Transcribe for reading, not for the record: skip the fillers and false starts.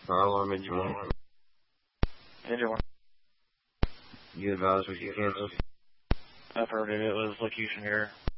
Fire alarm engine 1. Engine 1. You advised was you canceled? I've heard it. It was locution here.